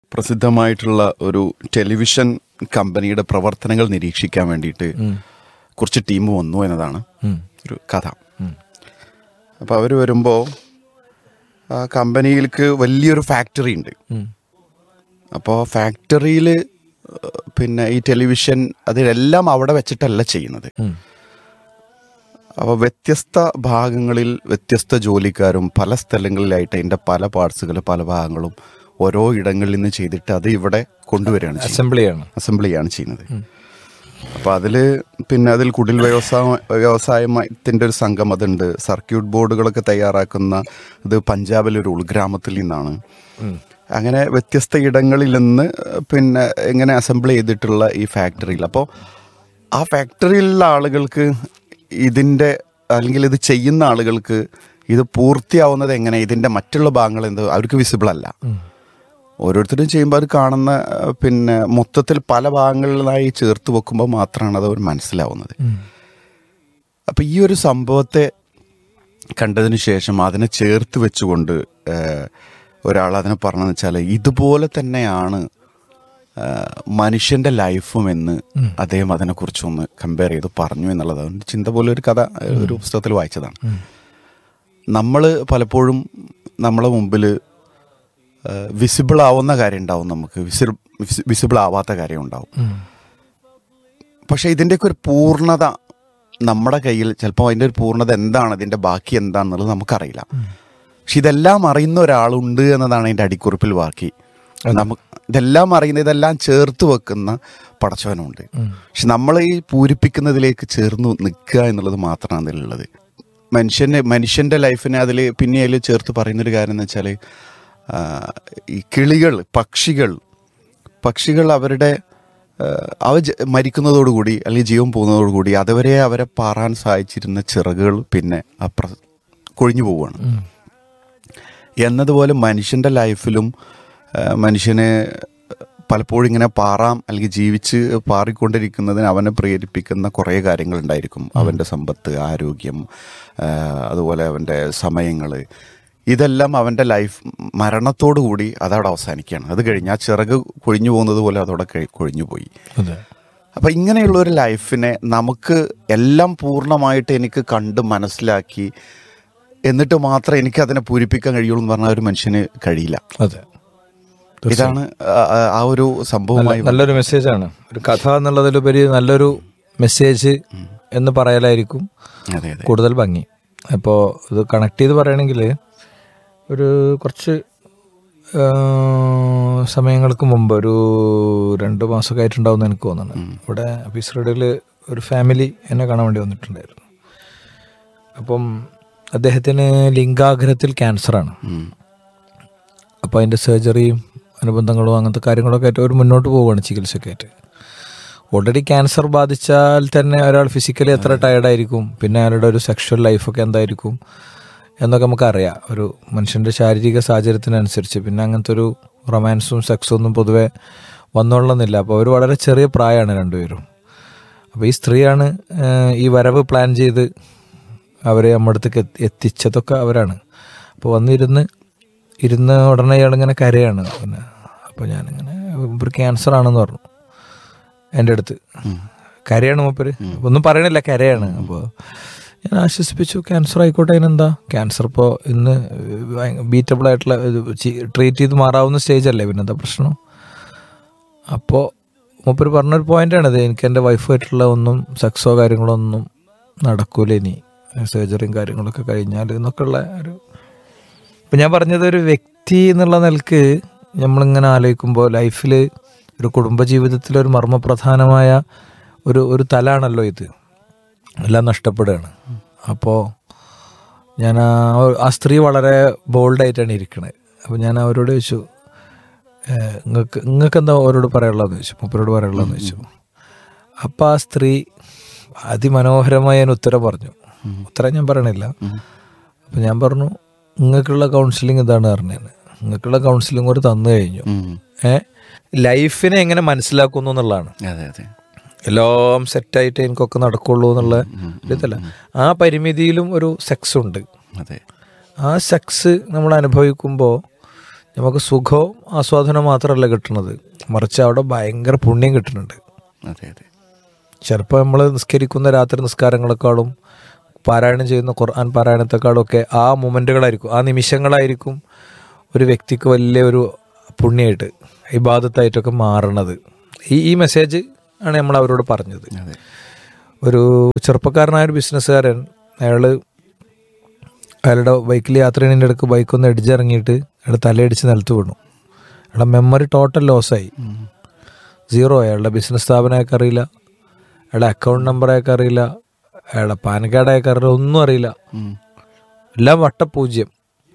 പ്രസിദ്ധമായിട്ടുള്ള ഒരു ടെലിവിഷൻ കമ്പനിയുടെ പ്രവർത്തനങ്ങൾ നിരീക്ഷിക്കാൻ വേണ്ടിയിട്ട് കുറച്ച് ടീം വന്നു എന്നതാണ് ഒരു കഥ. അപ്പോൾ അവർ വരുമ്പോൾ ആ കമ്പനിയിലേക്ക് വലിയൊരു ഫാക്ടറി ഉണ്ട്. അപ്പോൾ ഫാക്ടറിയിൽ പിന്നെ ഈ ടെലിവിഷൻ അതിലെല്ലാം അവിടെ വെച്ചിട്ടല്ല ചെയ്യുന്നത്. അപ്പോൾ വ്യത്യസ്ത ഭാഗങ്ങളിൽ വ്യത്യസ്ത ജോലിക്കാരും പല സ്ഥലങ്ങളിലായിട്ട് അതിൻ്റെ പല പാർട്സുകൾ പല ഭാഗങ്ങളും ഓരോ ഇടങ്ങളിൽ നിന്ന് ചെയ്തിട്ട് അത് ഇവിടെ കൊണ്ടുവരികയാണ്, അസംബ്ലിയാണ് ചെയ്യുന്നത്. അപ്പോൾ അതിൽ കുടിൽ വ്യവസായത്തിൻ്റെ ഒരു സംഘം അതുണ്ട്. സർക്യൂട്ട് ബോർഡുകളൊക്കെ തയ്യാറാക്കുന്ന ഇത് പഞ്ചാബിലൊരു ഉൾഗ്രാമത്തിൽ നിന്നാണ്. അങ്ങനെ വ്യത്യസ്ത ഇടങ്ങളിൽ നിന്ന് പിന്നെ ഇങ്ങനെ അസംബിൾ ചെയ്തിട്ടുള്ള ഈ ഫാക്ടറിയിൽ, അപ്പോൾ ആ ഫാക്ടറിയിലുള്ള ആളുകൾക്ക് ഇതിൻ്റെ അല്ലെങ്കിൽ ഇത് ചെയ്യുന്ന ആളുകൾക്ക് ഇത് പൂർത്തിയാവുന്നത് എങ്ങനെ, ഇതിൻ്റെ മറ്റുള്ള ഭാഗങ്ങൾ എന്ത് അവർക്ക് വിസിബിൾ അല്ല. ഓരോരുത്തരും ചെയ്യുമ്പോൾ അത് കാണുന്ന പിന്നെ മൊത്തത്തിൽ പല ഭാഗങ്ങളിലായി ചേർത്ത് വെക്കുമ്പോൾ മാത്രമാണ് അത് അവർ മനസ്സിലാവുന്നത്. അപ്പം ഈ ഒരു സംഭവത്തെ കണ്ടതിന് ശേഷം അതിനെ ചേർത്ത് വെച്ചുകൊണ്ട് ഒരാൾ അതിനെ പറഞ്ഞതെന്ന് വെച്ചാൽ ഇതുപോലെ തന്നെയാണ് മനുഷ്യൻ്റെ ലൈഫും എന്ന് അദ്ദേഹം അതിനെക്കുറിച്ചൊന്ന് കമ്പയർ ചെയ്ത് പറഞ്ഞു എന്നുള്ളത് അവൻ്റെ ചിന്ത പോലെ ഒരു കഥ ഒരു പുസ്തകത്തിൽ വായിച്ചതാണ്. നമ്മൾ പലപ്പോഴും നമ്മളെ മുമ്പിൽ വിസിബിൾ ആവുന്ന കാര്യം ഉണ്ടാവും, നമുക്ക് വിസിബിൾ ആവാത്ത കാര്യം ഉണ്ടാവും. പക്ഷെ ഇതിൻ്റെയൊക്കെ ഒരു പൂർണ്ണത നമ്മുടെ കയ്യിൽ ചിലപ്പോൾ അതിൻ്റെ ഒരു പൂർണ്ണത എന്താണ്, അതിൻ്റെ ബാക്കി എന്താണെന്നുള്ളത് നമുക്കറിയില്ല. പക്ഷെ ഇതെല്ലാം അറിയുന്ന ഒരാളുണ്ട് എന്നതാണ് അതിൻ്റെ അടിക്കുറിപ്പിൽ ബാക്കി. നമുക്ക് ഇതെല്ലാം അറിയുന്ന ഇതെല്ലാം ചേർത്ത് വെക്കുന്ന പടച്ചവനുണ്ട്. പക്ഷെ നമ്മൾ ഈ പൂരിപ്പിക്കുന്നതിലേക്ക് ചേർന്ന് നിൽക്കുക എന്നുള്ളത് മാത്രമാണ് അതിലുള്ളത്. മനുഷ്യൻ്റെ ലൈഫിനെ അതിൽ ചേർത്ത് പറയുന്നൊരു കാര്യം എന്ന് വെച്ചാൽ ഈ കിളികൾ, പക്ഷികൾ അവരുടെ മരിക്കുന്നതോടുകൂടി അല്ലെങ്കിൽ ജീവൻ പോകുന്നതോടുകൂടി അതുവരെ അവരെ പാറാൻ സഹായിച്ചിരുന്ന ചിറകുകൾ പിന്നെ കൊഴിഞ്ഞു പോവുകയാണ് എന്നതുപോലെ മനുഷ്യൻ്റെ ലൈഫിലും മനുഷ്യനെ പലപ്പോഴും ഇങ്ങനെ പാറാം അല്ലെങ്കിൽ ജീവിച്ച് പാറിക്കൊണ്ടിരിക്കുന്നതിന് അവനെ പ്രേരിപ്പിക്കുന്ന കുറേ കാര്യങ്ങളുണ്ടായിരിക്കും. അവൻ്റെ സമ്പത്ത്, ആരോഗ്യം, അതുപോലെ അവൻ്റെ സമയങ്ങൾ, ഇതെല്ലാം അവൻ്റെ ലൈഫ് മരണത്തോടു കൂടി അതവിടെ അവസാനിക്കുകയാണ്. അത് കഴിഞ്ഞ് ആ ചിറക് കൊഴിഞ്ഞു പോകുന്നത് പോലെ അതവിടെ കൊഴിഞ്ഞു പോയി. അപ്പം ഇങ്ങനെയുള്ളൊരു ലൈഫിനെ നമുക്ക് എല്ലാം പൂർണ്ണമായിട്ട് എനിക്ക് കണ്ട് മനസ്സിലാക്കി എന്നിട്ട് മാത്രമേ എനിക്ക് അതിനെ പൂരിപ്പിക്കാൻ കഴിയുള്ളൂ എന്ന് പറഞ്ഞാൽ ഒരു മനുഷ്യന് കഴിയില്ല. അതെ, ഇതാണ് ആ ഒരു സംഭവമായി. നല്ലൊരു മെസ്സേജാണ്. ഒരു കഥ എന്നുള്ളതിലുപരി നല്ലൊരു മെസ്സേജ് എന്ന് പറയലായിരിക്കും കൂടുതൽ ഭംഗി. അപ്പോൾ ഇത് കണക്ട് ചെയ്ത് പറയുകയാണെങ്കിൽ ഒരു കുറച്ച് സമയങ്ങൾക്ക് മുമ്പ് ഒരു 2 മാസമൊക്കെ ആയിട്ടുണ്ടാവും എന്ന് എനിക്ക് തോന്നുന്നു. ഇവിടെ പീസ് റേഡിയോയിൽ ഒരു ഫാമിലി എന്നെ കാണാൻ വേണ്ടി വന്നിട്ടുണ്ടായിരുന്നു. അപ്പം അദ്ദേഹത്തിന് ലിംഗാഗ്രഹത്തിൽ ക്യാൻസറാണ്. അപ്പോൾ അതിൻ്റെ സർജറിയും അനുബന്ധങ്ങളും അങ്ങനത്തെ കാര്യങ്ങളൊക്കെ ആയിട്ട് അവർ മുന്നോട്ട് പോവുകയാണ് ചികിത്സയ്ക്കായിട്ട്. ഓൾറെഡി ക്യാൻസർ ബാധിച്ചാൽ തന്നെ ഒരാൾ ഫിസിക്കലി എത്ര ടയർഡായിരിക്കും, പിന്നെ അയാളുടെ ഒരു സെക്ഷൽ ലൈഫൊക്കെ എന്തായിരിക്കും എന്നൊക്കെ നമുക്കറിയാം. ഒരു മനുഷ്യൻ്റെ ശാരീരിക സാഹചര്യത്തിനനുസരിച്ച് പിന്നെ അങ്ങനത്തെ ഒരു റൊമാൻസും സെക്സും ഒന്നും പൊതുവെ വന്നോളണമെന്നില്ല. അപ്പോൾ അവർ വളരെ ചെറിയ പ്രായമാണ് രണ്ടുപേരും. അപ്പോൾ ഈ സ്ത്രീയാണ് ഈ വരവ് പ്ലാൻ ചെയ്ത് അവരെ നമ്മുടെ അടുത്തേക്ക് എത്തിച്ചതൊക്കെ അവരാണ്. അപ്പോൾ ഇരുന്ന് ഉടനെ ഇയാളിങ്ങനെ കരയാണ്. പിന്നെ അപ്പോൾ ഞാനിങ്ങനെ ഒരു ക്യാൻസർ ആണെന്ന് പറഞ്ഞു എൻ്റെ അടുത്ത്. കരയാണ് മൂപ്പര്, ഒന്നും പറയണില്ല, കരയാണ്. അപ്പോൾ ഞാൻ ആശ്വസിപ്പിച്ചു, ക്യാൻസർ ആയിക്കോട്ടെ, അതിനെന്താ, ക്യാൻസർ ഇപ്പോൾ ഇന്ന് ബീറ്റബിളായിട്ടുള്ള ട്രീറ്റ് ചെയ്ത് മാറാവുന്ന സ്റ്റേജല്ലേ, പിന്നെന്താ പ്രശ്നം. അപ്പോൾ മൂപ്പര് പറഞ്ഞൊരു പോയിൻ്റാണിത്, എനിക്ക് എൻ്റെ വൈഫായിട്ടുള്ള ഒന്നും സെക്സോ കാര്യങ്ങളോ ഒന്നും നടക്കൂല ഇനി സർജറിയും കാര്യങ്ങളൊക്കെ കഴിഞ്ഞാൽ എന്നൊക്കെയുള്ള ഒരു. ഇപ്പം ഞാൻ പറഞ്ഞത് ഒരു വ്യക്തി എന്നുള്ള നിലക്ക് നമ്മളിങ്ങനെ ആലോചിക്കുമ്പോൾ ലൈഫിൽ ഒരു കുടുംബജീവിതത്തിലൊരു മർമ്മപ്രധാനമായ ഒരു തലാണല്ലോ ഇത്, എല്ലാം നഷ്ടപ്പെടുകയാണ്. അപ്പോൾ ഞാൻ ആ സ്ത്രീ വളരെ ബോൾഡായിട്ടാണ് ഇരിക്കണത്. അപ്പോൾ ഞാൻ അവരോട് ചോദിച്ചു, നിങ്ങൾക്ക് എന്താ അവരോട് പറയാനുള്ളതെന്ന് ചോദിച്ചു, മൂപ്പരോട് പറയാനുള്ളതെന്ന് ചോദിച്ചു. അപ്പോൾ ആ സ്ത്രീ അതിമനോഹരമായി ഞാൻ ഉത്തരം പറഞ്ഞു. ഉത്തരം ഞാൻ പറയണില്ല. അപ്പം ഞാൻ പറഞ്ഞു, നിങ്ങൾക്കുള്ള കൗൺസിലിംഗ് ഇതാണ് പറഞ്ഞത്, നിങ്ങൾക്കുള്ള കൗൺസിലിംഗ് കൂടെ തന്നു കഴിഞ്ഞു. ലൈഫിനെ എങ്ങനെ മനസ്സിലാക്കുന്നു എന്നുള്ളതാണ്. എല്ലാം സെറ്റായിട്ട് എനിക്കൊക്കെ നടക്കുള്ളൂ എന്നുള്ള ഇതല്ല. ആ പരിമിതിയിലും ഒരു സെക്സ് ഉണ്ട്. ആ സെക്സ് നമ്മൾ അനുഭവിക്കുമ്പോൾ നമുക്ക് സുഖവും ആസ്വാദനവും മാത്രമല്ല കിട്ടുന്നത്, മറിച്ച് അവിടെ ഭയങ്കര പുണ്യം കിട്ടുന്നുണ്ട്. അതെ അതെ. ചിലപ്പോൾ നമ്മൾ നിസ്കരിക്കുന്ന രാത്രി നിസ്കാരങ്ങളെക്കാളും പാരായണം ചെയ്യുന്ന ഖുർആൻ പാരായണത്തെക്കാളും ഒക്കെ ആ മൊമെൻറ്റുകളായിരിക്കും, ആ നിമിഷങ്ങളായിരിക്കും ഒരു വ്യക്തിക്ക് വലിയൊരു പുണ്യമായിട്ട് ഇബാദത്തായിട്ടൊക്കെ മാറണത്. ഈ മെസ്സേജ് ആണ് നമ്മൾ അവരോട് പറഞ്ഞത്. ഒരു ചെറുപ്പക്കാരനായൊരു ബിസിനസ്സുകാരൻ, അയാളുടെ ബൈക്കിൽ യാത്ര ചെയ്യുന്നതിൻ്റെ ഇടയ്ക്ക് ബൈക്കൊന്ന് ഇടിച്ചിറങ്ങിയിട്ട് അയാളുടെ തലയിടിച്ച് നിലത്ത് വീണു. അയാളുടെ മെമ്മറി ടോട്ടൽ ലോസായി, 0. അയാളുടെ ബിസിനസ് സ്ഥാപനം അയാൾക്ക് അറിയില്ല, അയാളുടെ അക്കൗണ്ട് നമ്പർ അയാൾക്ക് അറിയില്ല, അയാളുടെ പാൻ കാർഡ് അയാൾക്ക് അറിയില്ല, ഒന്നും അറിയില്ല, എല്ലാം വട്ടപൂജ്യം.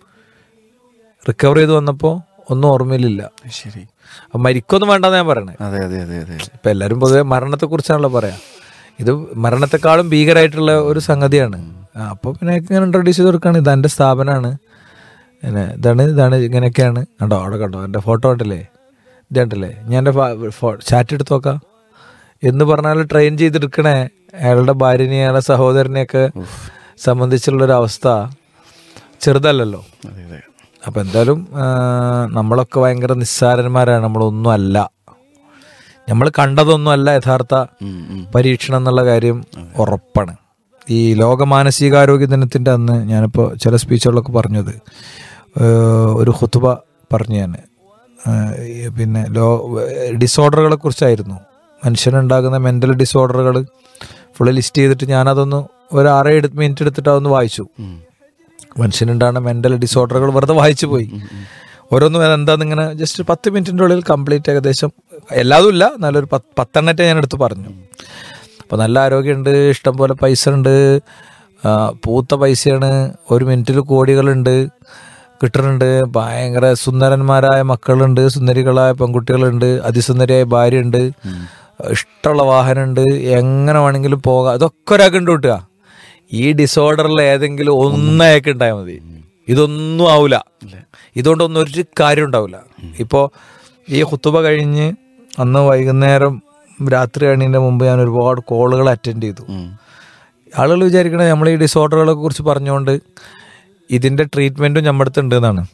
റിക്കവർ ചെയ്ത് വന്നപ്പോൾ ഒന്നും ഓർമ്മയിലില്ല. ശരി. മരിക്കൊന്നും വേണ്ടെന്ന് ഞാൻ പറയണേ. ഇപ്പം എല്ലാവരും പൊതുവെ മരണത്തെക്കുറിച്ചാണല്ലോ പറയാം. ഇത് മരണത്തെക്കാളും ഭീകരമായിട്ടുള്ള ഒരു സംഗതിയാണ്. അപ്പോൾ പിന്നെ ഇങ്ങനെ ഇൻട്രൊഡ്യൂസ് ചെയ്ത് കൊടുക്കുകയാണ്, ഇതെൻ്റെ സ്ഥാപനമാണ്, ഇതാണ് ഇങ്ങനെയൊക്കെയാണ്. കണ്ടോ അവിടെ കണ്ടോ എൻ്റെ ഫോട്ടോ ഉണ്ടല്ലേ, ഇത് കണ്ടല്ലേ, ഞാൻ എൻ്റെ ചാറ്റ് എടുത്ത് നോക്കാം എന്ന് പറഞ്ഞാൽ ട്രെയിൻ ചെയ്തെടുക്കണേ അയാളുടെ ഭാര്യനെയും അയാളുടെ സഹോദരനെയൊക്കെ സംബന്ധിച്ചുള്ളൊരവസ്ഥ ചെറുതല്ലല്ലോ. അപ്പം എന്തായാലും നമ്മളൊക്കെ ഭയങ്കര നിസ്സാരന്മാരാണ്, നമ്മളൊന്നും അല്ല, നമ്മൾ കണ്ടതൊന്നും അല്ല യഥാർത്ഥ പരീക്ഷണം എന്നുള്ള കാര്യം ഉറപ്പാണ്. ഈ ലോക മാനസികാരോഗ്യ ദിനത്തിൻ്റെ അന്ന് ഞാനിപ്പോൾ ചില സ്പീച്ചുകളിലൊക്കെ പറഞ്ഞത്, ഒരു ഖുത്ബ പറഞ്ഞു ഞാൻ, പിന്നെ ഡിസോർഡറുകളെ കുറിച്ചായിരുന്നു. മനുഷ്യനുണ്ടാകുന്ന മെൻ്റൽ ഡിസോർഡറുകൾ ഫുള്ള് ലിസ്റ്റ് ചെയ്തിട്ട് ഞാനതൊന്ന് ഒരു 6-7 മിനിറ്റ് എടുത്തിട്ട് അതൊന്ന് വായിച്ചു. മനുഷ്യനുണ്ടാകുന്ന മെൻ്റൽ ഡിസോർഡറുകൾ വെറുതെ വായിച്ചു പോയി. ഓരോന്നും എന്താന്നിങ്ങനെ ജസ്റ്റ് 10 മിനിറ്റിൻ്റെ ഉള്ളിൽ കംപ്ലീറ്റ്, ഏകദേശം എല്ലാതും ഇല്ല, നല്ലൊരു 10 ഞാൻ എടുത്ത് പറഞ്ഞു. അപ്പോൾ നല്ല ആരോഗ്യമുണ്ട്, ഇഷ്ടം പോലെ പൈസ ഉണ്ട്, പൂത്ത പൈസയാണ്, 1 മിനിറ്റിൽ കോടികളുണ്ട് കിട്ടുന്നുണ്ട്, ഭയങ്കര സുന്ദരന്മാരായ മക്കളുണ്ട്, സുന്ദരികളായ പെൺകുട്ടികളുണ്ട്, അതിസുന്ദരിയായ ഭാര്യയുണ്ട്, ഇഷ്ടമുള്ള വാഹനമുണ്ട്, എങ്ങനെ വേണമെങ്കിലും പോകാം. ഇതൊക്കെ ഒരാൾക്ക് ഉണ്ട് കിട്ടുക. ഈ ഡിസോർഡറിൽ ഏതെങ്കിലും ഒന്നയാൾക്ക് ഉണ്ടായാൽ മതി, ഇതൊന്നും ആവില്ല, ഇതുകൊണ്ടൊന്നും ഒരു കാര്യം ഉണ്ടാവില്ല. ഇപ്പോൾ ഈ ഖുത്ബ കഴിഞ്ഞ് അന്ന് വൈകുന്നേരം രാത്രി കഴിഞ്ഞതിൻ്റെ മുമ്പ് ഞാൻ ഒരുപാട് കോളുകൾ അറ്റൻഡ് ചെയ്തു. ആളുകൾ വിചാരിക്കണേ നമ്മൾ ഈ ഡിസോർഡറുകളെ കുറിച്ച് പറഞ്ഞുകൊണ്ട് ഇതിൻ്റെ ട്രീറ്റ്മെൻറ്റും നമ്മുടെ അടുത്ത് ഉണ്ട് എന്നാണ്.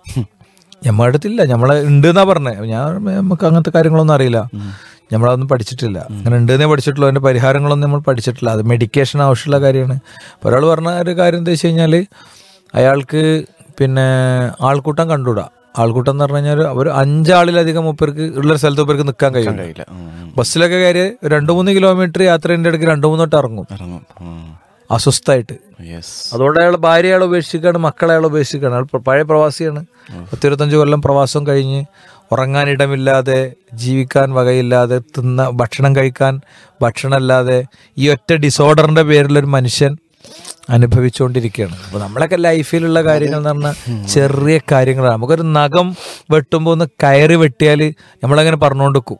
നമ്മുടെ അടുത്തില്ല, നമ്മളെ ഉണ്ട് എന്നാ പറഞ്ഞത്. നമുക്ക് അങ്ങനത്തെ കാര്യങ്ങളൊന്നും അറിയില്ല, നമ്മളതൊന്നും പഠിച്ചിട്ടില്ല. അങ്ങനെ ഉണ്ടെന്നേ പഠിച്ചിട്ടുള്ളൂ, അതിൻ്റെ പരിഹാരങ്ങളൊന്നും നമ്മൾ പഠിച്ചിട്ടില്ല. അത് മെഡിക്കേഷൻ ആവശ്യമുള്ള കാര്യമാണ്. അപ്പോൾ ഒരാൾ പറഞ്ഞ ഒരു കാര്യം എന്താ വെച്ച് കഴിഞ്ഞാൽ, അയാൾക്ക് പിന്നെ ആൾക്കൂട്ടം കണ്ടുകൂടാ. ആൾക്കൂട്ടം എന്ന് പറഞ്ഞു കഴിഞ്ഞാൽ ഒരു 5 ആളിലധികം മൂപ്പർക്ക് ഉള്ളൊരു സ്ഥലത്ത് മൂപ്പർക്ക് നിൽക്കാൻ കഴിയില്ല. ബസ്സിലൊക്കെ കയറി 2-3 കിലോമീറ്റർ യാത്രേൻ്റെ ഇടയ്ക്ക് 2-3 വട്ടം ഇറങ്ങും അസ്വസ്ഥമായിട്ട്. അതുകൊണ്ട് അയാൾ ഭാര്യ അയാൾ ഉപേക്ഷിക്കുകയാണ്, മക്കളെ അയാൾ ഉപേക്ഷിക്കുകയാണ്. അയാൾ പഴയ പ്രവാസിയാണ്, 25 കൊല്ലം പ്രവാസം കഴിഞ്ഞ് ഉറങ്ങാനിടമില്ലാതെ, ജീവിക്കാൻ വകയില്ലാതെ, ഭക്ഷണം കഴിക്കാൻ ഭക്ഷണമല്ലാതെ ഈ ഒറ്റ ഡിസോർഡറിൻ്റെ പേരിലൊരു മനുഷ്യൻ അനുഭവിച്ചുകൊണ്ടിരിക്കുകയാണ്. അപ്പോൾ നമ്മളൊക്കെ ലൈഫിലുള്ള കാര്യങ്ങൾ എന്ന് പറഞ്ഞാൽ ചെറിയ കാര്യങ്ങളാണ്. നമുക്കൊരു നഖം വെട്ടുമ്പോൾ ഒന്ന് കയറി വെട്ടിയാൽ നമ്മളങ്ങനെ പറഞ്ഞുകൊണ്ട് വെക്കും,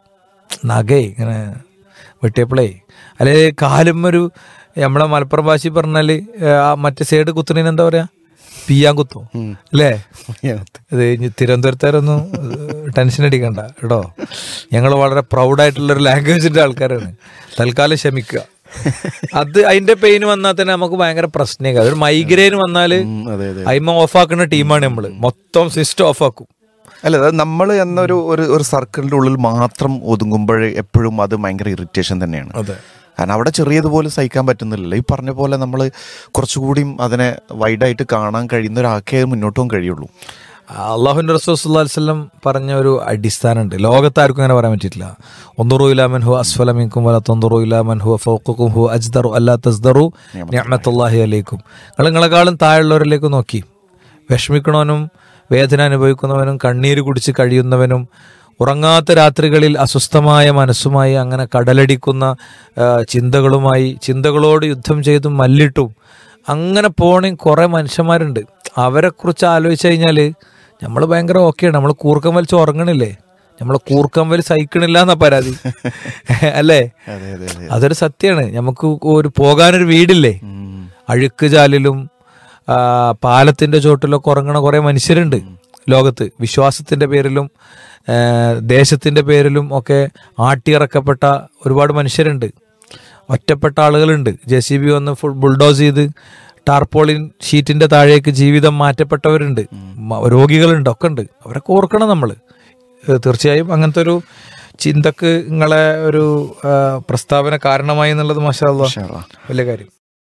നഖേ ഇങ്ങനെ വെട്ടിയപ്പോഴേ, അല്ലെങ്കിൽ കാലും ഒരു നമ്മളെ മലപ്പുറം ഭാഷയിൽ പറഞ്ഞാൽ മറ്റേ സൈഡ് കുത്തുന്നതിന് എന്താ പറയുക, പിയാൻ കുത്തോ അല്ലേ? ഇത് തിരുവനന്തപുരത്തുകാരൊന്നും ടെൻഷൻ അടിക്കണ്ട കേട്ടോ, ഞങ്ങൾ വളരെ പ്രൗഡായിട്ടുള്ളൊരു ലാംഗ്വേജിൻ്റെ ആൾക്കാരാണ്, തൽക്കാലം ക്ഷമിക്കുക. അത് അതിന്റെ പെയിൻ വന്നാൽ തന്നെ നമുക്ക് ഭയങ്കര പ്രശ്നമൊക്കെ. ഒരു മൈഗ്രെയിൻ വന്നാൽ അയിമ ഓഫാക്കുന്ന ടീമാണ് നമ്മള്, മൊത്തം സിസ്റ്റം ഓഫാക്കും. അല്ല, നമ്മൾ എന്നൊരു ഒരു സർക്കിളിന്റെ ഉള്ളിൽ മാത്രം ഒതുങ്ങുമ്പോൾ എപ്പോഴും അത് ഭയങ്കര ഇറിറ്റേഷൻ തന്നെയാണ്. കാരണം അവിടെ ചെറിയതുപോലെ സഹിക്കാൻ പറ്റുന്നില്ലല്ലോ. ഈ പറഞ്ഞ പോലെ നമ്മൾ കുറച്ചുകൂടിയും അതിനെ വൈഡായിട്ട് കാണാൻ കഴിയുന്ന ഒരാൾക്കേ മുന്നോട്ട് പോകാൻ കഴിയുള്ളൂ. അള്ളാഹുവിൻ്റെ റസൂൽ സല്ലല്ലാഹു അലൈഹി വസല്ലം പറഞ്ഞ ഒരു അടിസ്ഥാനമുണ്ട്, ലോകത്താർക്കും അങ്ങനെ പറയാൻ പറ്റില്ല. ഉൻദുറൂ ഇലാ മൻ ഹുവ അസ്ഫല മിൻകും വലാ തുൻദുറൂ ഇലാ മൻ ഹുവ ഫൗഖകും ഹുവ അജ്ദറു അല്ലാ തസ്ദറു നിഅമത്തുല്ലാഹി അലൈക്കും. നിങ്ങളെക്കാളും താഴെയുള്ളവരിലേക്ക് നോക്കി, വിഷമിക്കണവനും വേദന അനുഭവിക്കുന്നവനും കണ്ണീര് കുടിച്ച് കഴിയുന്നവനും ഉറങ്ങാത്ത രാത്രികളിൽ അസ്വസ്ഥമായ മനസ്സുമായി അങ്ങനെ കടലടിക്കുന്ന ചിന്തകളോട് യുദ്ധം ചെയ്തും മല്ലിട്ടും അങ്ങനെ പോണ കുറേ മനുഷ്യന്മാരുണ്ട്. അവരെക്കുറിച്ച് ആലോചിച്ച് കഴിഞ്ഞാൽ നമ്മൾ ഭയങ്കര ഓക്കെയാണ്. നമ്മൾ കൂർക്കം വലിച്ച് ഉറങ്ങണില്ലേ, നമ്മൾ കൂർക്കം വലി സഹിക്കണില്ല എന്നാ പരാതി അല്ലേ? അതൊരു സത്യമാണ്. നമുക്ക് പോകാനൊരു വീടില്ലേ, അഴുക്ക് ചാലിലും പാലത്തിൻ്റെ ചോട്ടിലൊക്കെ ഉറങ്ങണ കുറേ മനുഷ്യരുണ്ട് ലോകത്ത്. വിശ്വാസത്തിൻ്റെ പേരിലും ദേശത്തിൻ്റെ പേരിലും ഒക്കെ ആട്ടിയിറക്കപ്പെട്ട ഒരുപാട് മനുഷ്യരുണ്ട്. ഒറ്റപ്പെട്ട ആളുകളുണ്ട്. JCB വന്ന് ഫുൾ ബുൾഡോസ് ചെയ്ത് ടാർപോളിൻ ഷീറ്റിന്റെ താഴേക്ക് ജീവിതം മാറ്റപ്പെട്ടവരുണ്ട്, രോഗികളുണ്ട്, ഒക്കെ ഉണ്ട്. അവരൊക്കെ ഓർക്കണം നമ്മൾ. തീർച്ചയായും അങ്ങനത്തെ ഒരു ചിന്തക്ക് നിങ്ങളെ ഒരു പ്രസ്താവന കാരണമായി എന്നുള്ളത് മാഷാ അല്ലാഹ് വലിയ കാര്യം.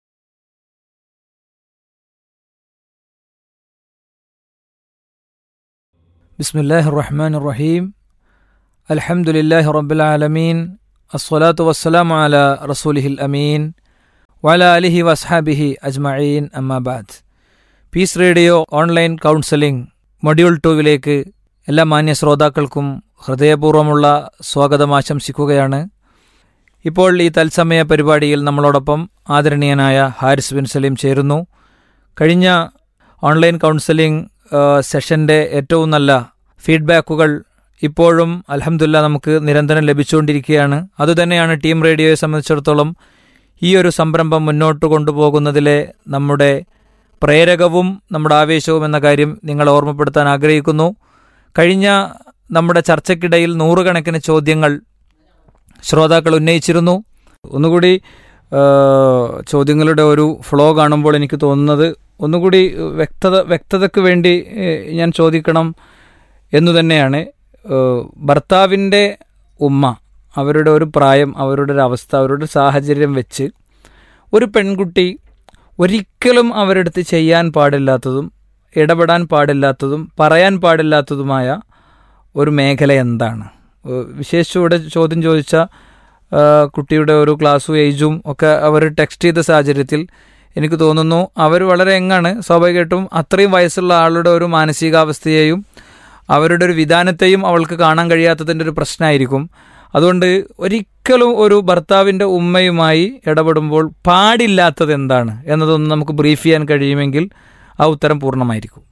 ബിസ്മില്ലാഹിർ റഹ്മാനിർ റഹീം. അൽഹംദുലില്ലാഹി റബ്ബിൽ ആലമീൻ. അസ്സലാത്തു വസ്സലാമു അലാ റസൂലിഹിൽ അമീൻ വഅലാ ആലിഹി വസ്ഹാബിഹി അജ്മഈൻ. അമ്മാ ബഅദ്. Piece radio online counselling module 2 എല്ലാ മാന്യ ശ്രോതാക്കൾക്കും ഹൃദയപൂർവ്വമുള്ള സ്വാഗതം ആശംസിക്കുകയാണ്. ഇപ്പോൾ ഈ തത്സമയ പരിപാടിയിൽ നമ്മളോടൊപ്പം ആദരണീയനായ ഹാരിസ് ബിൻ സലീം ചേരുന്നു. കഴിഞ്ഞ ഓൺലൈൻ കൗൺസിലിംഗ് സെഷൻ്റെ ഏറ്റവും നല്ല ഫീഡ്ബാക്കുകൾ ഇപ്പോഴും അൽഹംദുലില്ലാഹ് നമുക്ക് നിരന്തരം ലഭിച്ചുകൊണ്ടിരിക്കുകയാണ്. അതുതന്നെയാണ് ടീം റേഡിയോയെ സംബന്ധിച്ചിടത്തോളം ഈ ഒരു സംരംഭം മുന്നോട്ട് കൊണ്ടുപോകുന്നതിലെ നമ്മുടെ പ്രേരകവും നമ്മുടെ ആവേശവും എന്ന കാര്യം നിങ്ങളെ ഓർമ്മപ്പെടുത്താൻ ആഗ്രഹിക്കുന്നു. കഴിഞ്ഞ നമ്മുടെ ചർച്ചയ്ക്കിടയിൽ 100 കണക്കിന് ചോദ്യങ്ങൾ ശ്രോതാക്കൾ ഉന്നയിച്ചിരുന്നു. ഒന്നുകൂടി ചോദ്യങ്ങളുടെ ഒരു ഫ്ലോ കാണുമ്പോൾ എനിക്ക് തോന്നുന്നത് ഒന്നുകൂടി വ്യക്തതയ്ക്ക് വേണ്ടി ഞാൻ ചോദിക്കണം എന്നു തന്നെയാണ്. ഭർത്താവിൻ്റെ ഉമ്മ, അവരുടെ ഒരു പ്രായം, അവരുടെ ഒരു അവസ്ഥ, അവരുടെ സാഹചര്യം വെച്ച് ഒരു പെൺകുട്ടി ഒരിക്കലും അവരെടുത്ത് ചെയ്യാൻ പാടില്ലാത്തതും ഇടപെടാൻ പാടില്ലാത്തതും പറയാൻ പാടില്ലാത്തതുമായ ഒരു മേഖല എന്താണ്? വിശേഷിച്ചും ഇവിടെ ചോദ്യം ചോദിച്ച കുട്ടിയുടെ ഒരു ക്ലാസ്സും ഏജും ഒക്കെ അവർ ടെക്സ്റ്റ് ചെയ്ത സാഹചര്യത്തിൽ എനിക്ക് തോന്നുന്നു അവർ വളരെ എങ്ങാണ്. സ്വാഭാവികമായിട്ടും അത്രയും വയസ്സുള്ള ആളുടെ ഒരു മാനസികാവസ്ഥയെയും അവരുടെ ഒരു വിധാനത്തെയും അവൾക്ക് കാണാൻ കഴിയാത്തതിൻ്റെ ഒരു പ്രശ്നമായിരിക്കും. അതുകൊണ്ട് ഒരിക്കലും ഒരു ഭർത്താവിൻ്റെ ഉമ്മയുമായി ഇടപെടുമ്പോൾ പാടില്ലാത്തത് എന്താണ് എന്നതൊന്ന് നമുക്ക് ബ്രീഫ് ചെയ്യാൻ കഴിയുമെങ്കിൽ ആ ഉത്തരം പൂർണ്ണമായിരിക്കും.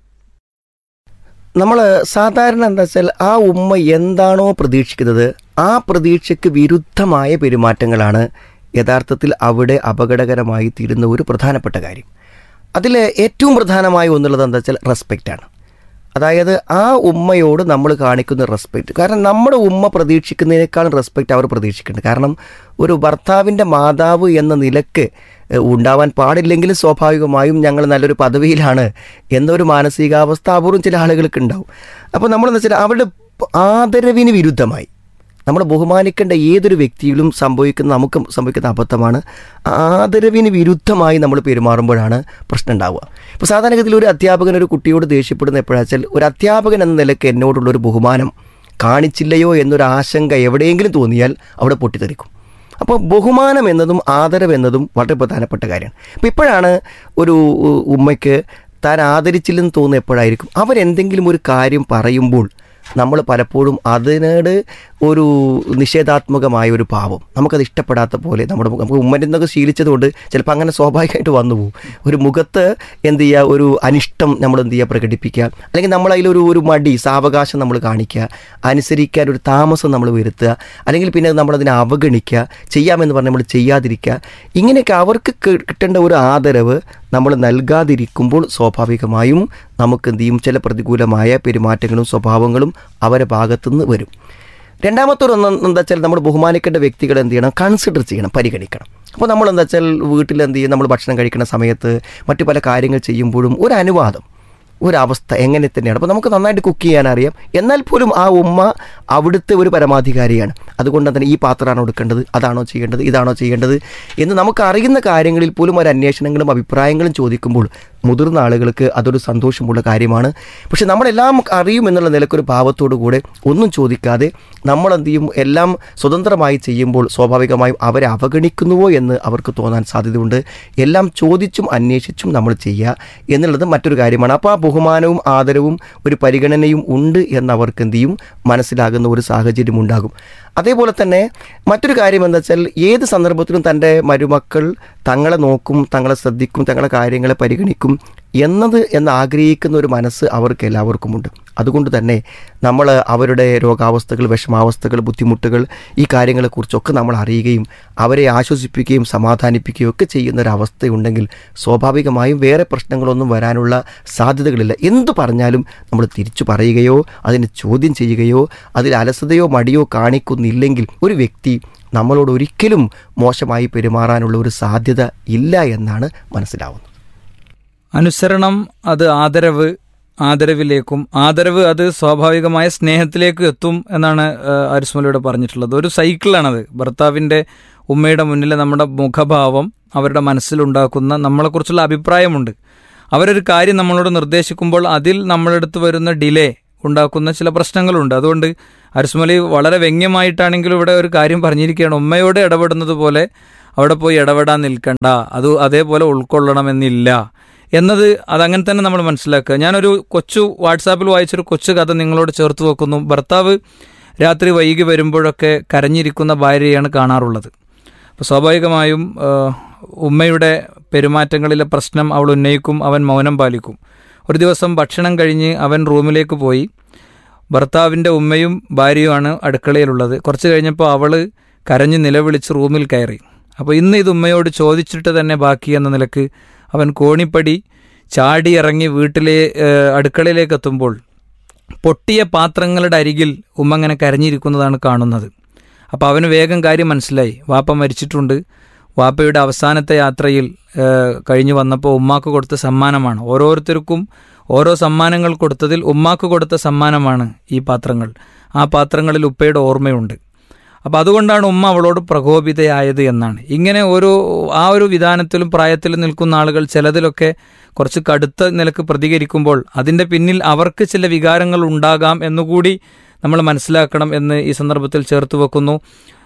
നമ്മൾ സാധാരണ എന്താ വെച്ചാൽ ആ ഉമ്മ എന്താണോ പ്രതീക്ഷിക്കുന്നത് ആ പ്രതീക്ഷയ്ക്ക് വിരുദ്ധമായ പെരുമാറ്റങ്ങളാണ് യഥാർത്ഥത്തിൽ അവിടെ അപകടകരമായി തീരുന്ന ഒരു പ്രധാനപ്പെട്ട കാര്യം. അതിൽ ഏറ്റവും പ്രധാനമായി ഒന്നുള്ളത് എന്താ വെച്ചാൽ റെസ്പെക്റ്റാണ്. അതായത് ആ ഉമ്മയോട് നമ്മൾ കാണിക്കുന്ന റെസ്പെക്റ്റ്. കാരണം നമ്മുടെ ഉമ്മ പ്രതീക്ഷിക്കുന്നതിനേക്കാളും റെസ്പെക്റ്റ് അവർ പ്രതീക്ഷിക്കുന്നുണ്ട്. കാരണം ഒരു ഭർത്താവിൻ്റെ മാതാവ് എന്ന നിലക്ക് ഉണ്ടാവാൻ പാടില്ലെങ്കിലും സ്വാഭാവികമായും ഞങ്ങൾ നല്ലൊരു പദവിയിലാണ് എന്നൊരു മാനസികാവസ്ഥ അപൂർവം ചില ആളുകൾക്ക് ഉണ്ടാവും. അപ്പോൾ നമ്മളെന്ന് വെച്ചാൽ അവരുടെ ആദരവിന് വിരുദ്ധമായി നമ്മൾ ബഹുമാനിക്കേണ്ട ഏതൊരു വ്യക്തിയിലും നമുക്ക് സംഭവിക്കുന്ന അബദ്ധമാണ്. ആദരവിന് വിരുദ്ധമായി നമ്മൾ പെരുമാറുമ്പോഴാണ് പ്രശ്നം ഉണ്ടാവുക. ഇപ്പോൾ സാധാരണഗതിയിൽ ഒരു അധ്യാപകൻ ഒരു കുട്ടിയോട് ദേഷ്യപ്പെടുന്ന എപ്പോഴാണെന്ന് വെച്ചാൽ ഒരു അധ്യാപകൻ എന്ന നിലയ്ക്ക് എന്നോടുള്ളൊരു ബഹുമാനം കാണിച്ചില്ലയോ എന്നൊരു ആശങ്ക എവിടെയെങ്കിലും തോന്നിയാൽ അവിടെ പൊട്ടിത്തെറിക്കും. അപ്പോൾ ബഹുമാനം എന്നതും ആദരവ് എന്നതും വളരെ പ്രധാനപ്പെട്ട കാര്യമാണ്. അപ്പോൾ ഇപ്പോഴാണ് ഒരു ഉമ്മയ്ക്ക് താൻ ആദരിച്ചില്ലെന്ന് തോന്നുന്ന എപ്പോഴായിരിക്കും അവരെന്തെങ്കിലും ഒരു കാര്യം പറയുമ്പോൾ നമ്മൾ പലപ്പോഴും അതിനോട് ഒരു നിഷേധാത്മകമായ ഒരു ഭാവം, നമുക്കത് ഇഷ്ടപ്പെടാത്ത പോലെ നമുക്ക് ഉമ്മൻ്റെ നിന്നൊക്കെ ശീലിച്ചതുകൊണ്ട് ചിലപ്പോൾ അങ്ങനെ സ്വാഭാവികമായിട്ട് വന്നു പോകും. ഒരു മുഖത്ത് എന്ത് ചെയ്യുക, ഒരു അനിഷ്ടം നമ്മൾ എന്ത് ചെയ്യുക പ്രകടിപ്പിക്കുക, അല്ലെങ്കിൽ നമ്മളതിലൊരു മടി സാവകാശം നമ്മൾ കാണിക്കുക, അനുസരിക്കാൻ ഒരു താമസം നമ്മൾ വരുത്തുക, അല്ലെങ്കിൽ പിന്നെ നമ്മളതിനെ അവഗണിക്കുക, ചെയ്യാമെന്ന് പറഞ്ഞാൽ നമ്മൾ ചെയ്യാതിരിക്കുക. ഇങ്ങനെയൊക്കെ അവർക്ക് കിട്ടേണ്ട ഒരു ആദരവ് നമ്മൾ നൽകാതിരിക്കുമ്പോൾ സ്വാഭാവികമായും നമുക്ക് എന്ത് ചെയ്യും, ചില പ്രതികൂലമായ പെരുമാറ്റങ്ങളും സ്വഭാവങ്ങളും അവരുടെ ഭാഗത്തുനിന്ന് വരും. രണ്ടാമത്തെ ഒന്ന് എന്താ വെച്ചാൽ നമ്മൾ ബഹുമാനിക്കേണ്ട വ്യക്തികളെ എന്ത് ചെയ്യണം, കൺസിഡർ ചെയ്യണം, പരിഗണിക്കണം. അപ്പോൾ നമ്മൾ എന്താ വെച്ചാൽ വീട്ടിൽ എന്ത് ചെയ്യും, നമ്മൾ ഭക്ഷണം കഴിക്കുന്ന സമയത്ത് മറ്റു പല കാര്യങ്ങൾ ചെയ്യുമ്പോഴും ഒരു അനുവാദം, ഒരവസ്ഥ എങ്ങനെ തന്നെയാണ്. അപ്പോൾ നമുക്ക് നന്നായിട്ട് കുക്ക് ചെയ്യാൻ അറിയാം, എന്നാൽ പോലും ആ ഉമ്മ അവിടുത്തെ ഒരു പരമാധികാരിയാണ്. അതുകൊണ്ട് തന്നെ ഈ പാത്രമാണോ എടുക്കേണ്ടത്, അതാണോ ചെയ്യേണ്ടത്, ഇതാണോ ചെയ്യേണ്ടത് എന്ന് നമുക്ക് അറിയുന്ന കാര്യങ്ങളിൽ പോലും ഒരു അന്വേഷണങ്ങളും അഭിപ്രായങ്ങളും ചോദിക്കുമ്പോൾ മുതിർന്ന ആളുകൾക്ക് അതൊരു സന്തോഷമുള്ള കാര്യമാണ്. പക്ഷെ നമ്മളെല്ലാം അറിയും എന്നുള്ള നിലക്കൊരു ഭാവത്തോടു കൂടെ ഒന്നും ചോദിക്കാതെ നമ്മളെന്ത് ചെയ്യും, എല്ലാം സ്വതന്ത്രമായി ചെയ്യുമ്പോൾ സ്വാഭാവികമായും അവരെ അവഗണിക്കുന്നുവോ എന്ന് അവർക്ക് തോന്നാൻ സാധ്യതയുണ്ട്. എല്ലാം ചോദിച്ചും അന്വേഷിച്ചും നമ്മൾ ചെയ്യുക എന്നുള്ളത് മറ്റൊരു കാര്യമാണ്. അപ്പോൾ ആ ബഹുമാനവും ആദരവും ഒരു പരിഗണനയും ഉണ്ട് എന്നവർക്ക് എന്ത് ചെയ്യും, മനസ്സിലാകുന്ന ഒരു സാഹചര്യം ഉണ്ടാകും. അതേപോലെ തന്നെ മറ്റൊരു കാര്യം എന്താ വെച്ചാൽ ഏത് സന്ദർഭത്തിലും തൻ്റെ മരുമക്കൾ തങ്ങളെ നോക്കും, തങ്ങളെ ശ്രദ്ധിക്കും, തങ്ങളെ കാര്യങ്ങളെ പരിഗണിക്കും എന്ന് ആഗ്രഹിക്കുന്ന ഒരു മനസ്സ് അവർക്ക് എല്ലാവർക്കുമുണ്ട്. അതുകൊണ്ട് തന്നെ നമ്മൾ അവരുടെ രോഗാവസ്ഥകൾ, വിഷമാവസ്ഥകൾ, ബുദ്ധിമുട്ടുകൾ, ഈ കാര്യങ്ങളെക്കുറിച്ചൊക്കെ നമ്മൾ അറിയുകയും അവരെ ആശ്വസിപ്പിക്കുകയും സമാധാനിപ്പിക്കുകയും ഒക്കെ ചെയ്യുന്നൊരവസ്ഥയുണ്ടെങ്കിൽ സ്വാഭാവികമായും വേറെ പ്രശ്നങ്ങളൊന്നും വരാനുള്ള സാധ്യതകളില്ല. എന്തു പറഞ്ഞാലും നമ്മൾ തിരിച്ചു പറയുകയോ അതിനെ ചോദ്യം ചെയ്യുകയോ അതിൽ അലസതയോ മടിയോ കാണിക്കുന്നില്ലെങ്കിൽ ഒരു വ്യക്തി നമ്മളോട് ഒരിക്കലും മോശമായി പെരുമാറാനുള്ള ഒരു സാധ്യത ഇല്ല എന്നാണ് മനസ്സിലാവുന്നത്. അനുസരണം അത് ആദരവിലേക്കും, ആദരവ് അത് സ്വാഭാവികമായ സ്നേഹത്തിലേക്കും എത്തും എന്നാണ് അരിസ്മലയുടെ പറഞ്ഞിട്ടുള്ളത്. ഒരു സൈക്കിളാണത്. ഭർത്താവിൻ്റെ ഉമ്മയുടെ മുന്നിൽ നമ്മുടെ മുഖഭാവം അവരുടെ മനസ്സിലുണ്ടാക്കുന്ന നമ്മളെക്കുറിച്ചുള്ള അഭിപ്രായമുണ്ട്. അവരൊരു കാര്യം നമ്മളോട് നിർദ്ദേശിക്കുമ്പോൾ അതിൽ നമ്മളെടുത്ത് വരുന്ന ഡിലേ ഉണ്ടാക്കുന്ന ചില പ്രശ്നങ്ങളുണ്ട്. അതുകൊണ്ട് അരിസ്മലി വളരെ വ്യംഗ്യമായിട്ടാണെങ്കിലും ഇവിടെ ഒരു കാര്യം പറഞ്ഞിരിക്കുകയാണ്. ഉമ്മയോട് ഇടപെടുന്നത് പോലെ അവിടെ പോയി ഇടപെടാൻ നിൽക്കണ്ട, അത് അതേപോലെ ഉൾക്കൊള്ളണമെന്നില്ല എന്നത് അതങ്ങനെ തന്നെ നമ്മൾ മനസ്സിലാക്കുക. ഞാനൊരു വാട്സാപ്പിൽ വായിച്ചൊരു കൊച്ചു കഥ നിങ്ങളോട് ചേർത്ത് വെക്കുന്നു. ഭർത്താവ് രാത്രി വൈകി വരുമ്പോഴൊക്കെ കരഞ്ഞിരിക്കുന്ന ഭാര്യയാണ് കാണാറുള്ളത്. അപ്പോൾ സ്വാഭാവികമായും ഉമ്മയുടെ പെരുമാറ്റങ്ങളിലെ പ്രശ്നം അവൾ ഉന്നയിക്കും, അവൻ മൗനം പാലിക്കും. ഒരു ദിവസം ഭക്ഷണം കഴിഞ്ഞ് അവൻ റൂമിലേക്ക് പോയി. ഭർത്താവിൻ്റെ ഉമ്മയും ഭാര്യയുമാണ് അടുക്കളയിലുള്ളത്. കുറച്ച് കഴിഞ്ഞപ്പോൾ അവൾ കരഞ്ഞ് നിലവിളിച്ച് റൂമിൽ കയറി. അപ്പോൾ ഇന്ന് ഇത് ഉമ്മയോട് ചോദിച്ചിട്ട് തന്നെ ബാക്കി എന്ന നിലക്ക് അവൻ കോണിപ്പടി ചാടി ഇറങ്ങി അടുക്കളയിലേക്ക് എത്തുമ്പോൾ പൊട്ടിയ പാത്രങ്ങളുടെ അരികിൽ ഉമ്മ അങ്ങനെ കരഞ്ഞിരിക്കുന്നതാണ് കാണുന്നത്. അപ്പോൾ അവന് വേഗം കാര്യം മനസ്സിലായി. വാപ്പ മരിച്ചിട്ടുണ്ട്. വാപ്പയുടെ അവസാനത്തെ യാത്രയിൽ കഴിഞ്ഞു വന്നപ്പോൾ ഉമ്മാക്ക് കൊടുത്ത സമ്മാനമാണ്. ഓരോരുത്തർക്കും ഓരോ സമ്മാനങ്ങൾ കൊടുത്തതിൽ ഉമ്മാക്ക് കൊടുത്ത സമ്മാനമാണ് ഈ പാത്രങ്ങൾ. ആ പാത്രങ്ങളിൽ ഉപ്പയുടെ ഓർമ്മയുണ്ട്. അപ്പോൾ അതുകൊണ്ടാണ് ഉമ്മ അവളോട് പ്രകോപിതയായത് എന്നാണ്. ഇങ്ങനെ ആ ഒരു വിധാനത്തിലും പ്രായത്തിലും നിൽക്കുന്ന ആളുകൾ ചിലതിലൊക്കെ കുറച്ച് കടുത്ത നിലക്ക് പ്രതികരിക്കുമ്പോൾ അതിൻ്റെ പിന്നിൽ അവർക്ക് ചില വികാരങ്ങൾ ഉണ്ടാകാം എന്നുകൂടി നമ്മൾ മനസ്സിലാക്കണം എന്ന് ഈ സന്ദർഭത്തിൽ ചേർത്ത് വെക്കുന്നു.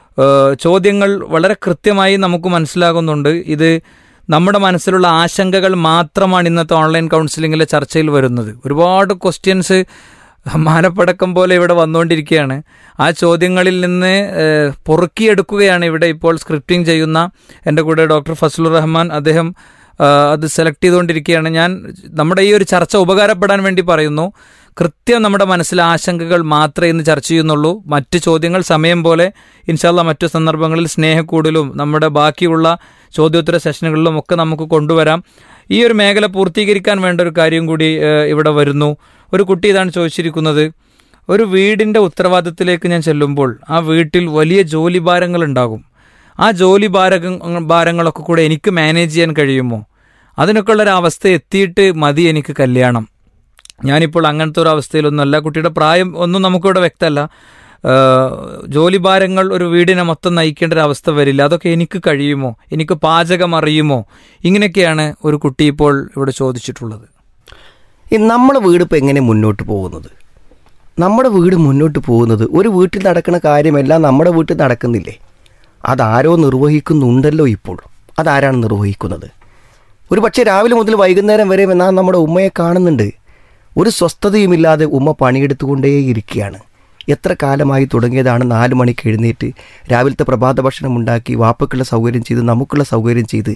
ചോദ്യങ്ങൾ വളരെ കൃത്യമായി നമുക്ക് മനസ്സിലാകുന്നുണ്ട്. ഇത് നമ്മുടെ മനസ്സിലുള്ള ആശങ്കകൾ മാത്രമാണ് ഇന്നത്തെ ഓൺലൈൻ കൗൺസിലിങ്ങിലെ ചർച്ചയിൽ വരുന്നത്. ഒരുപാട് ക്വസ്റ്റ്യൻസ് മാനപ്പടക്കം പോലെ ഇവിടെ വന്നുകൊണ്ടിരിക്കുകയാണ്. ആ ചോദ്യങ്ങളിൽ നിന്ന് പൊറുക്കിയെടുക്കുകയാണ് ഇവിടെ ഇപ്പോൾ സ്ക്രിപ്റ്റിംഗ് ചെയ്യുന്ന എൻ്റെ കൂടെ ഡോക്ടർ ഫസലുർ റഹ്മാൻ. അദ്ദേഹം അത് സെലക്ട് ചെയ്തുകൊണ്ടിരിക്കുകയാണ്. ഞാൻ നമ്മുടെ ഈ ഒരു ചർച്ച ഉപകാരപ്പെടാൻ വേണ്ടി പറയുന്നു. കൃത്യം നമ്മുടെ മനസ്സിലെ ആശങ്കകൾ മാത്രമേ ഇന്ന് ചർച്ച ചെയ്യുന്നുള്ളൂ. മറ്റ് ചോദ്യങ്ങൾ സമയം പോലെ ഇൻഷാല്ലാ മറ്റു സന്ദർഭങ്ങളിൽ സ്നേഹക്കൂടിലും നമ്മുടെ ബാക്കിയുള്ള ചോദ്യോത്തര സെഷനുകളിലും ഒക്കെ നമുക്ക് കൊണ്ടുവരാം. ഈ ഒരു മേഖല പൂർത്തീകരിക്കാൻ വേണ്ട ഒരു കാര്യം കൂടി ഇവിടെ വരുന്നു. ഒരു കുട്ടി ഇതാണ് ചോദിച്ചിരിക്കുന്നത്. ഒരു വീടിൻ്റെ ഉത്തരവാദിത്തത്തിലേക്ക് ഞാൻ ചെല്ലുമ്പോൾ ആ വീട്ടിൽ വലിയ ജോലി ഭാരങ്ങൾ ഉണ്ടാകും. ആ ജോലി ഭാരങ്ങളൊക്കെ കൂടെ എനിക്ക് മാനേജ് ചെയ്യാൻ കഴിയുമോ? അതിനൊക്കെ ഉള്ളൊരവസ്ഥ എത്തിയിട്ട് മതി എനിക്ക് കല്യാണം. ഞാനിപ്പോൾ അങ്ങനത്തെ ഒരു അവസ്ഥയിലൊന്നുമല്ല. കുട്ടിയുടെ പ്രായം ഒന്നും നമുക്കിവിടെ വ്യക്തമല്ല. ജോലി ഭാരങ്ങൾ ഒരു വീടിനെ മൊത്തം നയിക്കേണ്ട ഒരു അവസ്ഥ വരില്ല. അതൊക്കെ എനിക്ക് കഴിയുമോ? എനിക്ക് പാചകം അറിയുമോ? ഇങ്ങനെയൊക്കെയാണ് ഒരു കുട്ടി ഇപ്പോൾ ഇവിടെ ചോദിച്ചിട്ടുള്ളത്. നമ്മുടെ വീട് ഇപ്പോൾ എങ്ങനെ മുന്നോട്ട് പോകുന്നത്? നമ്മുടെ വീട് മുന്നോട്ട് പോകുന്നത് ഒരു വീട്ടിൽ നടക്കുന്ന കാര്യമെല്ലാം നമ്മുടെ വീട്ടിൽ നടക്കുന്നില്ലേ? അതാരോ നിർവഹിക്കുന്നുണ്ടല്ലോ. ഇപ്പോൾ അതാരാണ് നിർവഹിക്കുന്നത്? ഒരു പക്ഷേ രാവിലെ മുതൽ വൈകുന്നേരം വരെ നാം നമ്മുടെ ഉമ്മയെ കാണുന്നുണ്ട്. ഒരു സ്വസ്ഥതയുമില്ലാതെ ഉമ്മ പണിയെടുത്തുകൊണ്ടേയിരിക്കുകയാണ്. എത്ര കാലമായി തുടങ്ങിയതാണ് 4 മണിക്ക് എഴുന്നേറ്റ് രാവിലത്തെ പ്രഭാത ഭക്ഷണം ഉണ്ടാക്കി വാപ്പക്കുള്ള സൗകര്യം ചെയ്ത് നമുക്കുള്ള സൗകര്യം ചെയ്ത്.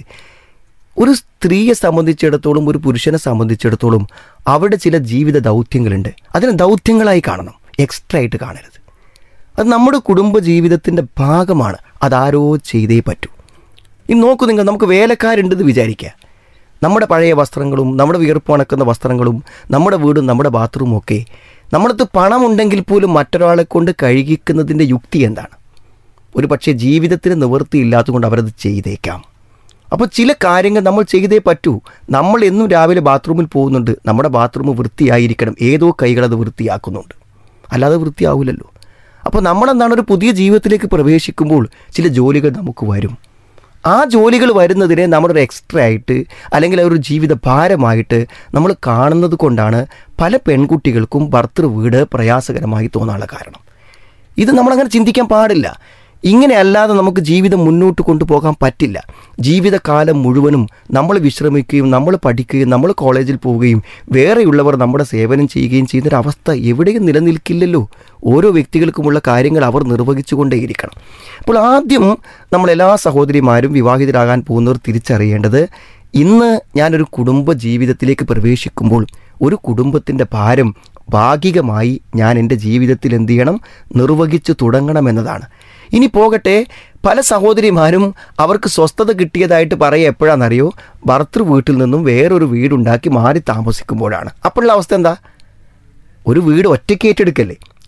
ഒരു സ്ത്രീയെ സംബന്ധിച്ചിടത്തോളം ഒരു പുരുഷനെ സംബന്ധിച്ചിടത്തോളം അവിടെ ചില ജീവിത ദൗത്യങ്ങളുണ്ട്. അതിനെ ദൗത്യങ്ങളായി കാണണം, എക്സ്ട്രാ ആയിട്ട് കാണരുത്. അത് നമ്മുടെ കുടുംബ ജീവിതത്തിൻ്റെ ഭാഗമാണ്. അതാരോ ചെയ്തേ പറ്റൂ. ഇനി നോക്കൂ നിങ്ങൾ, നമുക്ക് വേലക്കാരുണ്ടെന്ന് വിചാരിക്കുക. നമ്മുടെ പഴയ വസ്ത്രങ്ങളും നമ്മുടെ വിയർപ്പണക്കുന്ന വസ്ത്രങ്ങളും നമ്മുടെ വീടും നമ്മുടെ ബാത്റൂമും ഒക്കെ നമ്മളടുത്ത് പണമുണ്ടെങ്കിൽ പോലും മറ്റൊരാളെ കൊണ്ട് കഴുകിക്കുന്നതിൻ്റെ യുക്തി എന്താണ്? ഒരു പക്ഷേ ജീവിതത്തിന് നിവൃത്തിയില്ലാത്തതുകൊണ്ട് അവരത് ചെയ്തേക്കാം. അപ്പോൾ ചില കാര്യങ്ങൾ നമ്മൾ ചെയ്തേ പറ്റൂ. നമ്മൾ എന്നും രാവിലെ ബാത്റൂമിൽ പോകുന്നുണ്ട്. നമ്മുടെ ബാത്റൂം വൃത്തിയായിരിക്കണം. ഏതോ കൈകളത് വൃത്തിയാക്കുന്നുണ്ട്, അല്ലാതെ വൃത്തിയാവില്ലല്ലോ. അപ്പോൾ നമ്മളെന്താണ് ഒരു പുതിയ ജീവിതത്തിലേക്ക് പ്രവേശിക്കുമ്പോൾ ചില ജോലികൾ നമുക്ക് വരും. ആ ജോലികൾ വരുന്നതിനെ നമ്മളൊരു എക്സ്ട്രാ ആയിട്ട് അല്ലെങ്കിൽ ഒരു ജീവിത ഭാരമായിട്ട് നമ്മൾ കാണുന്നത് കൊണ്ടാണ് പല പെൺകുട്ടികൾക്കും ഭർത്തൃ വീട് പ്രയാസകരമായി തോന്നാനുള്ള കാരണം. ഇത് നമ്മളങ്ങനെ ചിന്തിക്കാൻ പാടില്ല. ഇങ്ങനെ അല്ലാതെ നമുക്ക് ജീവിതം മുന്നോട്ട് കൊണ്ടുപോകാൻ പറ്റില്ല. ജീവിതകാലം മുഴുവനും നമ്മൾ വിശ്രമിക്കുകയും നമ്മൾ പഠിക്കുകയും നമ്മൾ കോളേജിൽ പോവുകയും വേറെയുള്ളവർ നമ്മുടെ സേവനം ചെയ്യുകയും ചെയ്യുന്നൊരവസ്ഥ എവിടെയും നിലനിൽക്കില്ലല്ലോ. ഓരോ വ്യക്തികൾക്കുമുള്ള കാര്യങ്ങൾ അവർ നിർവഹിച്ചുകൊണ്ടേയിരിക്കണം. അപ്പോൾ ആദ്യം നമ്മളെല്ലാ സഹോദരിമാരും വിവാഹിതരാകാൻ പോകുന്നവർ തിരിച്ചറിയേണ്ടത്, ഇന്ന് ഞാനൊരു കുടുംബ ജീവിതത്തിലേക്ക് പ്രവേശിക്കുമ്പോൾ ഒരു കുടുംബത്തിൻ്റെ ഭാരം ഭാഗികമായി ഞാൻ എൻ്റെ ജീവിതത്തിൽ എന്ത് ചെയ്യണം, നിർവഹിച്ചു തുടങ്ങണമെന്നതാണ്. ഇനി പോകട്ടെ, പല സഹോദരിമാരും അവർക്ക് സ്വസ്ഥത കിട്ടിയതായിട്ട് പറയുക എപ്പോഴാണെന്നറിയോ? ഭർത്തൃ വീട്ടിൽ നിന്നും വേറൊരു വീടുണ്ടാക്കി മാറി താമസിക്കുമ്പോഴാണ്. അപ്പോഴുള്ള അവസ്ഥ എന്താ? ഒരു വീട് ഒറ്റയ്ക്ക് ഏറ്റെടുക്കല്ലേ?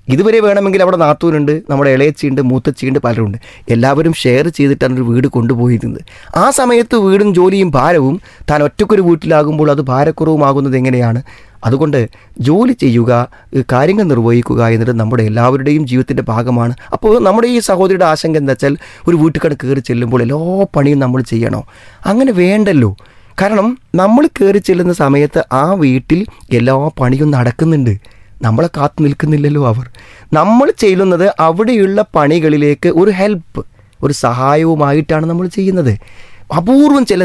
ഇതുവരെ വേണമെങ്കിൽ അവിടെ നാത്തൂനുണ്ട്, നമ്മുടെ ഇളയച്ചിയുണ്ട്, മൂത്തച്ചിയുണ്ട്, പലരുണ്ട്. എല്ലാവരും ഷെയർ ചെയ്തിട്ടാണ് ഒരു വീട് കൊണ്ടുപോയിരുന്നത്. ആ സമയത്ത് വീടും ജോലിയും ഭാരവും താൻ ഒറ്റക്കൊരു വീട്ടിലാകുമ്പോൾ അത് ഭാരക്കുറവുമാകുന്നത് എങ്ങനെയാണ്? അതുകൊണ്ട് ജോലി ചെയ്യുക, കാര്യങ്ങൾ നിർവഹിക്കുക എന്നത് നമ്മുടെ എല്ലാവരുടെയും ജീവിതത്തിൻ്റെ ഭാഗമാണ്. അപ്പോൾ നമ്മുടെ ഈ സഹോദരിയുടെ ആശങ്ക എന്താ വെച്ചാൽ, ഒരു വീട്ടിൽ കയറി ചെല്ലുമ്പോൾ എല്ലാ പണിയും നമ്മൾ ചെയ്യണോ? അങ്ങനെ വേണ്ടല്ലോ. കാരണം നമ്മൾ കയറി ചെല്ലുന്ന സമയത്ത് ആ വീട്ടിൽ എല്ലാ പണിയും നടക്കുന്നുണ്ട്, നമ്മളെ കാത്തു നിൽക്കുന്നില്ലല്ലോ അവർ. നമ്മൾ ചെയ്യുന്നത് അവിടെയുള്ള പണികളിലേക്ക് ഒരു ഹെൽപ്പ്, ഒരു സഹായവുമായിട്ടാണ് നമ്മൾ ചെയ്യുന്നത്. അപൂർവം ചില